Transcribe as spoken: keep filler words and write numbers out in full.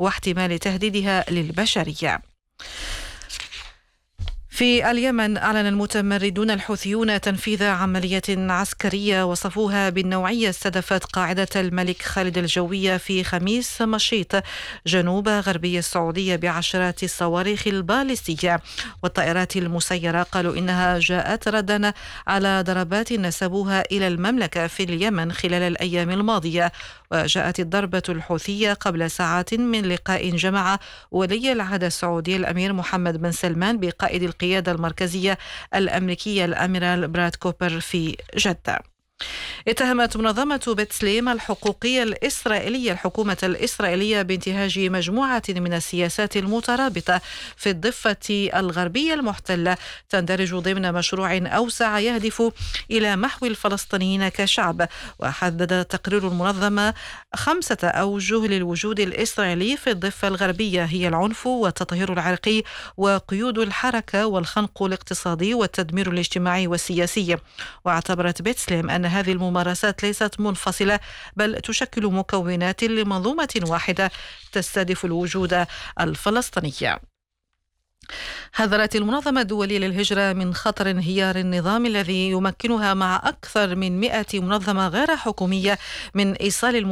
واحتمال تهديدها للبشرية. في اليمن، أعلن المتمردون الحوثيون تنفيذ عملية عسكرية وصفوها بالنوعية استهدفت قاعدة الملك خالد الجوية في خميس مشيط جنوب غربي السعودية بعشرات الصواريخ البالستية والطائرات المسيرة. قالوا إنها جاءت ردا على ضربات نسبوها إلى المملكة في اليمن خلال الأيام الماضية. وجاءت الضربة الحوثية قبل ساعات من لقاء جمع ولي العهد السعودي الأمير محمد بن سلمان بقائد القيادة المركزية الأمريكية الأميرال براد كوبر في جدة. اتهمت منظمة بتسليم الحقوقية الإسرائيلية الحكومة الإسرائيلية بانتهاج مجموعة من السياسات المترابطة في الضفة الغربية المحتلة تندرج ضمن مشروع أوسع يهدف إلى محو الفلسطينيين كشعب. وحدد تقرير المنظمة خمسة أوجه للوجود الإسرائيلي في الضفة الغربية هي العنف والتطهير العرقي وقيود الحركة والخنق الاقتصادي والتدمير الاجتماعي والسياسي. واعتبرت بتسليم أن هذه الممارسات ليست منفصلة بل تشكل مكونات لمنظومة واحدة تستهدف الوجود الفلسطيني. حذرت المنظمة الدولية للهجرة من خطر انهيار النظام الذي يمكنها مع أكثر من مئة منظمة غير حكومية من إيصال